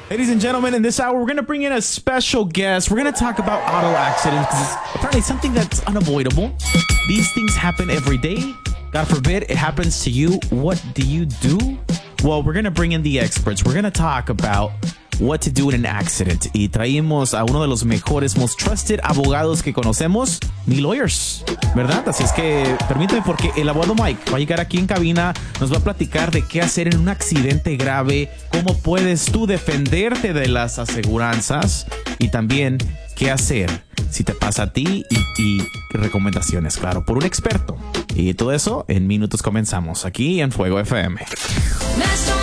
Ladies and gentlemen, in this hour, we're going to bring in a special guest. We're going to talk about auto accidents because it's apparently something that's unavoidable. These things happen every day. God forbid it happens to you. What do you do? Well, we're going to bring in the experts. We're going to talk about what to do in an accident. Y traímos a uno de los mejores, most trusted abogados que conocemos, Mi Lawyers, ¿verdad? Así es que permíteme porque el abogado Mike va a llegar aquí en cabina, nos va a platicar de qué hacer en un accidente grave, cómo puedes tú defenderte de las aseguranzas y también qué hacer si te pasa a ti y recomendaciones, claro, por un experto. Y todo eso en minutos comenzamos aquí en Fuego FM.